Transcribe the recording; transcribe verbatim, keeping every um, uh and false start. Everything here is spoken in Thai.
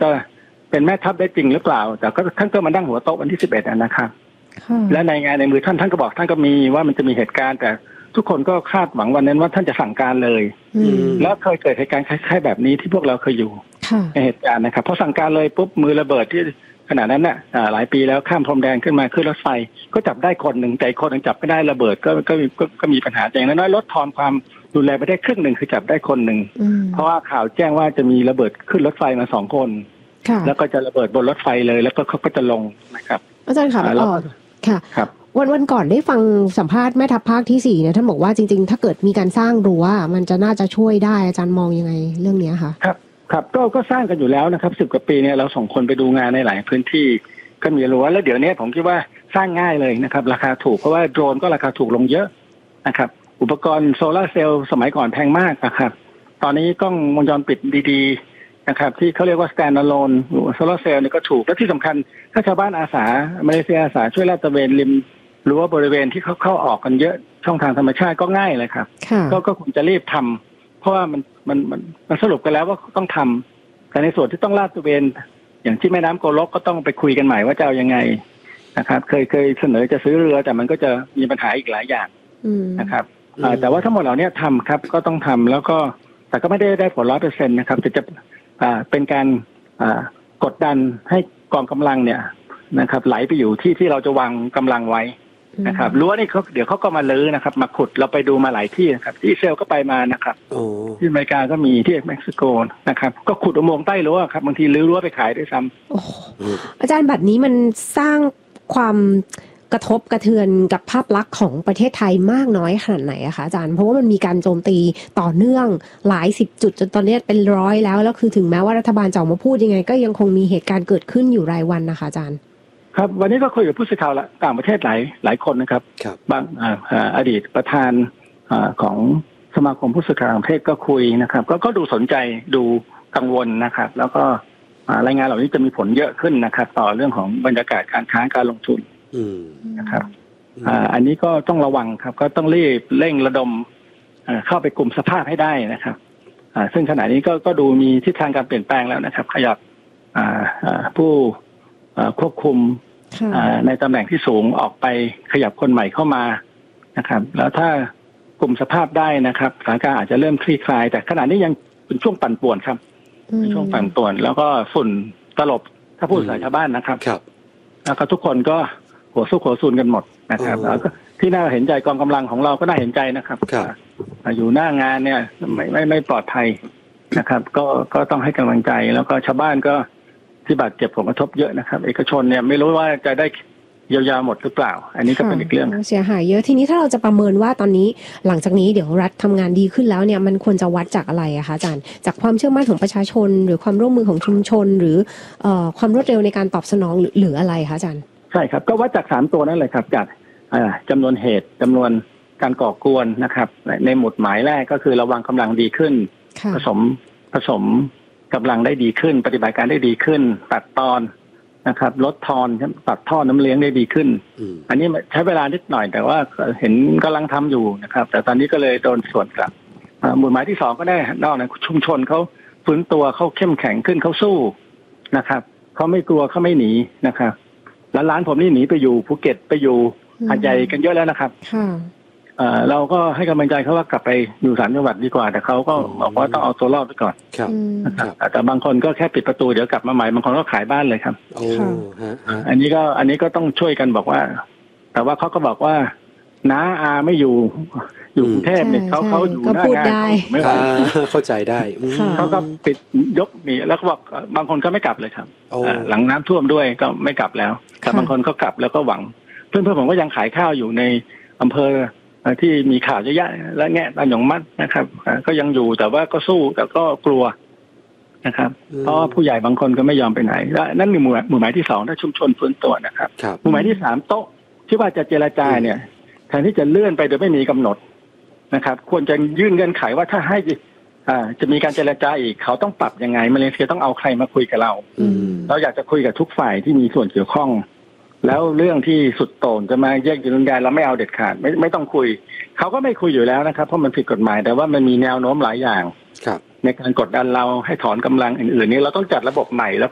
จะเป็นแม่ทัพได้จริงหรือเปล่าแต่ก็ท่านก็มานั่งหัวโต๊ะวันที่สิบเอ็ดนะครับและในงานในมือท่านท่านก็บอกท่านก็มีว่ามันจะมีเหตุการณ์แต่ทุกคนก็คาดหวังวันนั้นว่าท่านจะสั่งการเลยแล้วเคยเกิดเหตุการณ์คล้ายๆแบบนี้ที่พวกเราเคยอยู่ในเหตุการณ์นะครับพอสั่งการเลยปุ๊บมือระเบิดที่ขณะนั้นน่ะหลายปีแล้วข้ามพรมแดนขึ้นมาขึ้นรถไฟก็จับได้คนหนึ่งแต่คนหนึ่งจับไม่ได้ระเบิดก็ก็มีก็มีปัญหาอย่างน้อยๆลดทอนความรุนแรงไปได้ครึ่งหนึ่งคือจับได้คนหนึ่งเพราะว่าข่าวแจ้งว่าจะมีระเบิดขึ้นรถไฟมาสองคนแล้วก็จะระเบิดบนรถไฟเลยแล้วก็เขาก็จะลงนะครับอาจารย์ค่ะอ๋อค่ะวันวันก่อนได้ฟังสัมภาษณ์แม่ทัพภาคที่สี่เนี่ยท่านบอกว่าจริงๆถ้าเกิดมีการสร้างรั้วมันจะน่าจะช่วยได้อาจารย์มองยังไงเรื่องนี้คะครับครับก็ก็สร้างกันอยู่แล้วนะครับสิบกว่าปีเนี่ยเราส่งคนไปดูงานในหลายพื้นที่ก็มีรั้วแล้วเดี๋ยวนี้ผมคิดว่าสร้างง่ายเลยนะครับราคาถูกเพราะว่าโดรนก็ราคาถูกลงเยอะนะครับอุปกรณ์โซลาร์เซลล์สมัยก่อนแพงมากนะครับตอนนี้กล้องวงจรปิดดีๆนะครับที่เขาเรียกว่า stand alone โซลาร์เซลล์นี่ก็ถูกและที่สำคัญถ้าชาวบ้านอาสามาเลเซียอาสาช่วยลาดตระเวนริมรั้วบริเวณที่เขาเข้าออกกันเยอะช่องทางธรรมชาติก็ง่ายเลยครับก็ก็ควรจะรีบทำเพราะว่ามันมันมันมันสรุปกันแล้วว่าต้องทำแต่ในส่วนที่ต้องลาดตระเวนอย่างที่แม่น้ำโกลกก็ต้องไปคุยกันใหม่ว่าจะเอายังไงนะครับเคยเคยเสนอจะซื้อเรือแต่มันก็จะมีปัญหาอีกหลายอย่างนะครับแต่ว่าทั้งหมดเหล่านี้ทำครับก็ต้องทำแล้วก็แต่ก็ไม่ได้ได้ผลร้อยเปอร์เซ็นต์นะครับจะจะเป็นการกดดันให้กองกำลังเนี่ยนะครับไหลไปอยู่ที่ที่เราจะวางกำลังไว้นะครับรั้วนี่เขาเดี๋ยวเขาก็มาลื้อนะครับมาขุดเราไปดูมาหลายที่นะครับที่อิสราเอลก็ไปมานะครับที่อเมริกาก็มีที่เม็กซิโกนะครับก็ขุดอุโมงค์ใต้รั้วครับบางทีลื้อรั้วไปขายด้วยซ้ำอาจารย์บัดนี้มันสร้างความกระทบกระเทือนกับภาพลักษณ์ของประเทศไทยมากน้อยขนาดไหนอะคะอาจารย์เพราะว่ามันมีการโจมตีต่อเนื่องหลายสิบจุดจนตอนนี้เป็นร้อยแล้วแล้วคือถึงแม้ว่ารัฐบาลจะออกมาพูดยังไงก็ยังคงมีเหตุการณ์เกิดขึ้นอยู่รายวันนะคะอาจารย์ครับวันนี้ก็คุยกับผู้สื่อข่าวละต่างประเทศหลายหลายคนนะครับบางอดีตประธานของสมาคมผู้สื่อข่าวต่างประเทศก็คุยนะครับก็ก็ดูสนใจดูกังวลนะครับแล้วก็รายงานเหล่านี้จะมีผลเยอะขึ้นนะครับต่อเรื่องของบรรยากาศการค้าการลงทุนนะครับอันนี้ก็ต้องระวังครับก็ต้องรีบเร่งระดมเข้าไปกลุ่มสภาพให้ได้นะครับซึ่งขณะนี้ก็ก็ดูมีทิศทางการเปลี่ยนแปลงแล้วนะครับขยับผู้ควบคุมในตำแหน่งที่สูงออกไปขยับคนใหม่เข้ามานะครับแล้วถ้ากลุ่มสภาพได้นะครับสถานการณ์อาจจะเริ่มคลี่คลายแต่ขณะนี้ยังเป็นช่วงปั่นป่วนครับเป็นช่วงปั่นป่วนแล้วก็ฝุ่นตลบถ้าพูดภาษาชาวบ้านนะครับแล้วก็ทุกคนก็หัวสู้หัวซูนกันหมดนะครับแล้วก็ที่น่าเห็นใจกองกำลังของเราก็น่าเห็นใจนะครับอยู่หน้างานเนี่ยไม่ไม่ไม่ปลอดภัยนะครับก็ก็ต้องให้กำลังใจแล้วก็ชาวบ้านก็ที่บาดเจ็บผลกระทบเยอะนะครับเอกชนเนี่ยไม่รู้ว่าจะได้เยียวยาหมดหรือเปล่าอันนี้ก็เป็นอีกเรื่องเสียหายเยอะทีนี้ถ้าเราจะประเมินว่าตอนนี้หลังจากนี้เดี๋ยวรัฐทำงานดีขึ้นแล้วเนี่ยมันควรจะวัดจากอะไรอะคะอาจารย์จากความเชื่อมั่นของประชาชนหรือความร่วมมือของชุมชนหรือเอ่อความรวดเร็วในการตอบสนองหรืออะไรคะอาจารย์ใช่ครับก็วัดจากสามตัวนั่นเลยครับจากจำนวนเหตุจำนวนการก่อกวนนะครับในหมุดหมายแรกก็คือระวังกำลังดีขึ้นผสมผสมกำลังได้ดีขึ้นปฏิบัติการได้ดีขึ้นตัดตอนนะครับลดทอนตัดท่อน้ำเลี้ยงได้ดีขึ้นอันนี้ใช้เวลานิดหน่อยแต่ว่าเห็นกำลังทำอยู่นะครับแต่ตอนนี้ก็เลยโดนสวนกลับหมุดหมายที่สองก็ได้นอกจากชุมชนเขาฟื้นตัวเขาเข้มแข็งขึ้นเขาสู้นะครับเขาไม่กลัวเขาไม่หนีนะครับร้านๆผมนี่หนีไปอยู่ภูเก็ตไปอยู่หาดใหญ่กันเยอะแล้วนะครับเราก็ให้กำลังใจเขาว่ากลับไปอยู่สามจังหวัดดีกว่าแต่เขาก็บอกว่าต้องเอาตัวรอดไปก่อนแต่บางคนก็แค่ปิดประตูเดี๋ยวกลับมาใหม่บางคนก็ขายบ้านเลยครับอันนี้ก็อันนี้ก็ต้องช่วยกันบอกว่าแต่ว่าเขาก็บอกว่าน้าอาไม่อยู่อยู่กรุงเทพเนี่ยเขาเขาอยู่หน้างานไม่เข้าใจได้เขาก็ปิดยกหนีแล้วก็บอกบางคนก็ไม่กลับเลยครับหลังน้ำท่วมด้วยก็ไม่กลับแล้วแต่บางคนก็กลับแล้วก็หวังเพื่อนเพื่อนผมก็ยังขายข้าวอยู่ในอำเภอที่มีข่าวเยอะแยะและแง่ตันหยงมัดนะครับก็ยังอยู่แต่ว่าก็สู้แต่ก็กลัวนะครับเพราะผู้ใหญ่บางคนก็ไม่ยอมไปไหนและนั่นคือหมู่หมู่หมายที่สองถ้าชุมชนฟื้นตัวนะครับหมู่หมายที่สามโต๊ะที่ว่าจะเจรจาเนี่ยแทนที่จะเลื่อนไปโดยไม่มีกำหนดนะครับควรจะยื่นเงื่อนไขว่าถ้าให้อ่าจะมีการเจรจาอีกเขาต้องปรับยังไงมาเลเซียต้องเอาใครมาคุยกับเราเราอยากจะคุยกับทุกฝ่ายที่มีส่วนเกี่ยวข้องแล้วเรื่องที่สุดโต่งจะมาแยกดินแดนเราไม่เอาเด็ดขาดไม่ไม่ต้องคุยเขาก็ไม่คุยอยู่แล้วนะครับเพราะมันผิดกฎหมายแต่ว่ามันมีแนวโน้มหลายอย่างในการกดดันเราให้ถอนกำลังอื่นๆนี้เราต้องจัดระบบใหม่แล้ว